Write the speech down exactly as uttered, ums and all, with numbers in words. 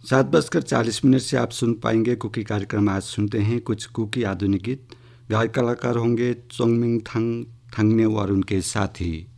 सात बजकर चालीस मिनट से आप सुन पाएंगे कुकी कार्यक्रम। आज सुनते हैं कुछ कुकी आधुनिक गीत। गायक कलाकार होंगे चोंगमिंग थांग थांगनेव और उनके साथी।